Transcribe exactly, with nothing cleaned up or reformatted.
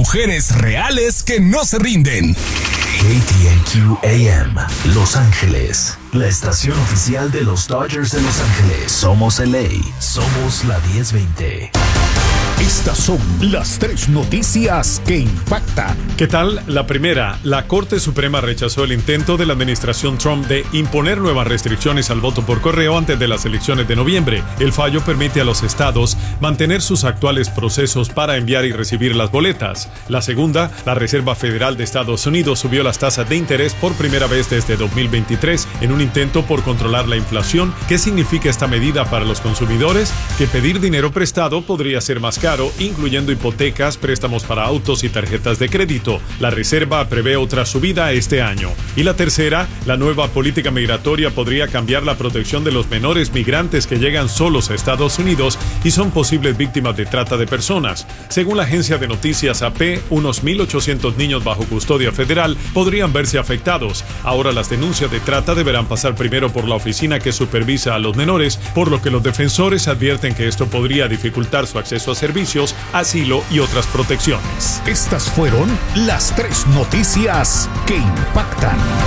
mujeres reales que no se rinden. K T N Q A M, Los Ángeles, la estación oficial de los Dodgers de Los Ángeles. Somos L A, somos la diez veinte. Estas son las tres noticias que impactan. ¿Qué tal? La primera, la Corte Suprema rechazó el intento de la administración Trump de imponer nuevas restricciones al voto por correo antes de las elecciones de noviembre. El fallo permite a los estados mantener sus actuales procesos para enviar y recibir las boletas. La segunda, la Reserva Federal de Estados Unidos subió las tasas de interés por primera vez desde dos mil veintitrés en un intento por controlar la inflación. ¿Qué significa esta medida para los consumidores? Que pedir dinero prestado podría ser más caro, incluyendo hipotecas, préstamos para autos y tarjetas de crédito. La Reserva prevé otra subida este año. Y la tercera, la nueva política migratoria podría cambiar la protección de los menores migrantes que llegan solos a Estados Unidos y son posibles víctimas de trata de personas. Según la agencia de noticias A P, unos mil ochocientos niños bajo custodia federal podrían verse afectados. Ahora las denuncias de trata deberán pasar primero por la oficina que supervisa a los menores, por lo que los defensores advierten que esto podría dificultar su acceso a servicios, asilo y otras protecciones. Estas fueron las tres noticias que impactan.